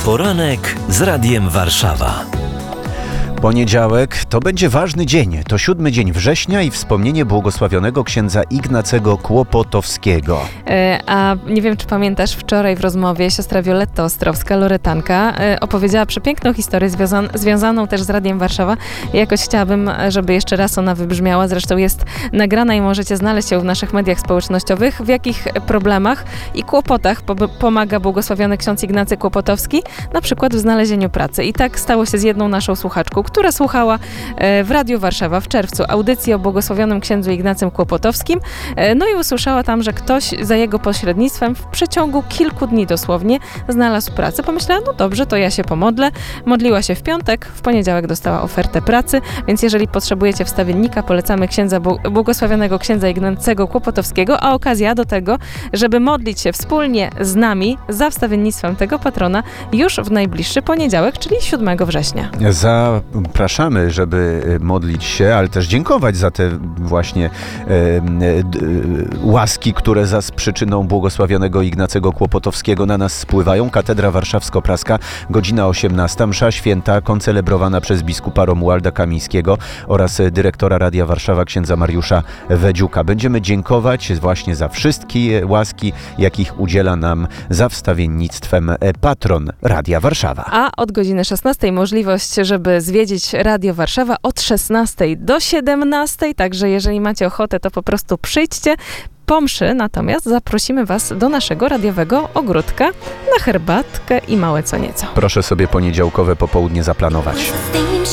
Poranek z Radiem Warszawa. Poniedziałek to będzie ważny dzień. To 7 dzień września i wspomnienie błogosławionego księdza Ignacego Kłopotowskiego. A nie wiem, czy pamiętasz, wczoraj w rozmowie siostra Wioletta Ostrowska, loretanka, opowiedziała przepiękną historię związaną też z Radiem Warszawa. Jakoś chciałabym, żeby jeszcze raz ona wybrzmiała. Zresztą jest nagrana i możecie znaleźć ją w naszych mediach społecznościowych. W jakich problemach i kłopotach pomaga błogosławiony ksiądz Ignacy Kłopotowski, na przykład w znalezieniu pracy. I tak stało się z jedną naszą słuchaczką, która słuchała w Radiu Warszawa w czerwcu audycji o błogosławionym księdzu Ignacym Kłopotowskim. No i usłyszała tam, że ktoś za jego pośrednictwem w przeciągu kilku dni dosłownie znalazł pracę. Pomyślała, no dobrze, to ja się pomodlę. Modliła się w piątek, w poniedziałek dostała ofertę pracy, więc jeżeli potrzebujecie wstawiennika, polecamy błogosławionego księdza Ignacego Kłopotowskiego, a okazja do tego, żeby modlić się wspólnie z nami za wstawiennictwem tego patrona już w najbliższy poniedziałek, czyli 7 września. Zapraszamy, żeby modlić się, ale też dziękować za te właśnie łaski, które za przyczyną błogosławionego Ignacego Kłopotowskiego na nas spływają. Katedra Warszawsko-Praska, godzina 18, msza święta koncelebrowana przez biskupa Romualda Kamińskiego oraz dyrektora Radia Warszawa księdza Mariusza Wedziuka. Będziemy dziękować właśnie za wszystkie łaski, jakich udziela nam za wstawiennictwem patron Radia Warszawa. A od godziny 16 możliwość, żeby zwiedzić Radio Warszawa od 16 do 17, także jeżeli macie ochotę, to po prostu przyjdźcie. Po mszy natomiast zaprosimy Was do naszego radiowego ogródka na herbatkę i małe co nieco. Proszę sobie poniedziałkowe popołudnie zaplanować.